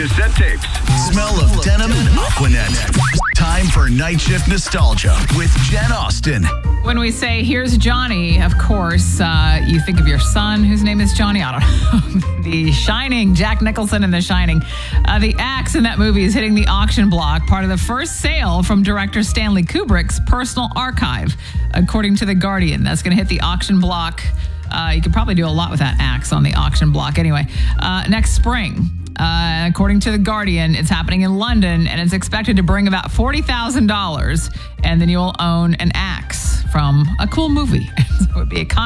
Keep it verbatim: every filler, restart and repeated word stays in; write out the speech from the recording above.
cassette tapes. Smell of denim and Aquanet. Time for Night Shift Nostalgia with Jen Austen. When we say, here's Johnny, of course, uh, you think of your son, whose name is Johnny. I don't know. The Shining, Jack Nicholson in The Shining. Uh, the axe in that movie is hitting the auction block, part of the first sale from director Stanley Kubrick's personal archive, according to The Guardian. That's going to hit the auction block. Uh, you could probably do a lot with that axe on the auction block. Anyway, uh, next spring. Uh, according to The Guardian, it's happening in London, and it's expected to bring about forty thousand dollars, and then you'll own an axe from a cool movie. So it would be a con-